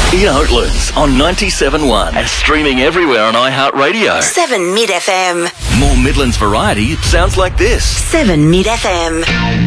Ian Oatlands on 97.1 and streaming everywhere on iHeartRadio. 7 Mid FM. More Midlands variety sounds like this. 7 Mid FM.